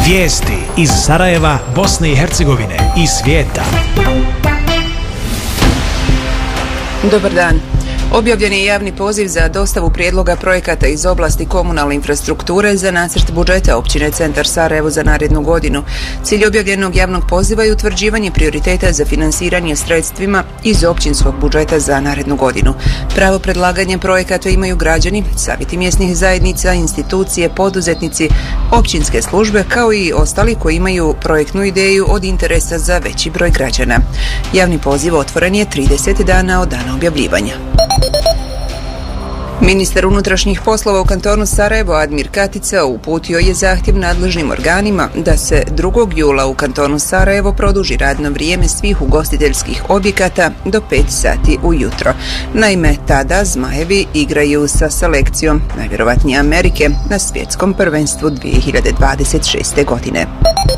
Vijesti iz Sarajeva, Bosne i Hercegovine i svijeta. Dobar dan. Objavljen je javni poziv za dostavu prijedloga projekata iz oblasti komunalne infrastrukture za nacrt budžeta općine Centar Sarajevo za narednu godinu. Cilj objavljenog javnog poziva je utvrđivanje prioriteta za finansiranje sredstvima iz općinskog budžeta za narednu godinu. Pravo predlaganja projekata imaju građani, savjeti mjesnih zajednica, institucije, poduzetnici, općinske službe kao i ostali koji imaju projektnu ideju od interesa za veći broj građana. Javni poziv otvoren je 30 dana od dana objavljivanja. Ministar unutrašnjih poslova u kantonu Sarajevo Admir Katica uputio je zahtjev nadležnim organima da se 2. jula u kantonu Sarajevo produži radno vrijeme svih ugostiteljskih objekata do 5 sati ujutro. Naime, tada Zmajevi igraju sa selekcijom najvjerovatnije Amerike na svjetskom prvenstvu 2026. godine.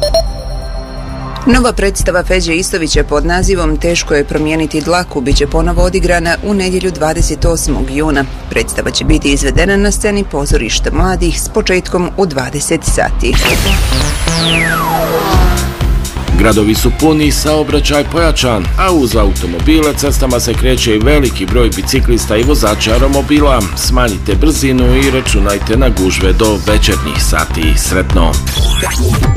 Nova predstava Feđe Istovića pod nazivom Teško je promijeniti dlaku biće ponovo odigrana u nedjelju 28. juna. Predstava će biti izvedena na sceni Pozorišta mladih s početkom u 20 sati. Gradovi su puni, saobraćaj pojačan, a uz automobile cestama se kreće i veliki broj biciklista i vozača romobila. Smanjite brzinu i računajte na gužve do večernjih sati. Sretno!